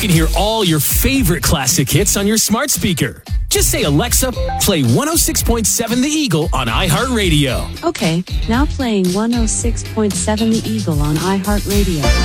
can hear all your favorite classic hits on your smart speaker. Just say, Alexa, play 106.7 The Eagle on iHeartRadio. Okay, now playing 106.7 The Eagle on iHeartRadio.